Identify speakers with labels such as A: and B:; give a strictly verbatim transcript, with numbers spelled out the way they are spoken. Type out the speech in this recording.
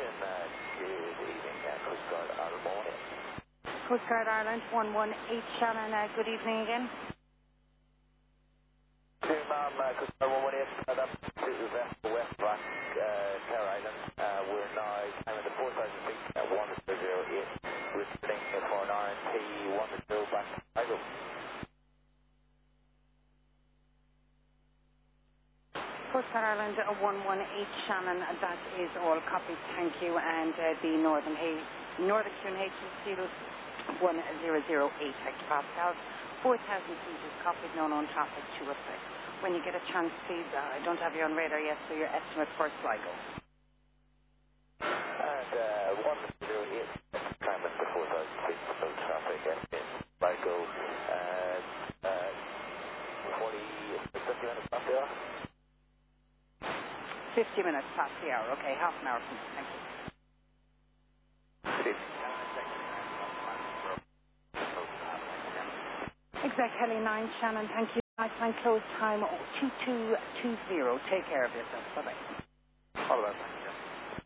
A: Station, uh, good evening, uh, Coast Guard Ireland morning.
B: Coast Guard Ireland, one one eight Shannon, uh, good evening again.
A: Two ma'am, uh, Coast Guard one one eight, uh, that's to West, West Black, uh, Tower Island. Uh, we're now climbing the four thousand feet, uh, one zero eight, returning for an R and T one zero back to Chicago.
B: Coast Guard Ireland, uh, one one eight Shannon, uh, that is all copied, thank you. And uh, the Northern Hay, Northern Tune H Zero one zero zero eight hectopascals, four thousand feet is copied, no known traffic to effect. When you get a chance, please, uh, I don't have you on radar yet, so your estimate for Sligo.
A: And uh, one zero eight, climbing the four thousand feet, no traffic, estimate Sligo, uh, uh, forty, fifty minutes past the hour.
B: fifty minutes past the hour, okay, half an hour from now, thank you. Exact Heli nine Shannon, thank you. Nightline close time two two two zero. Take care of yourself. Bye bye.
A: All the best.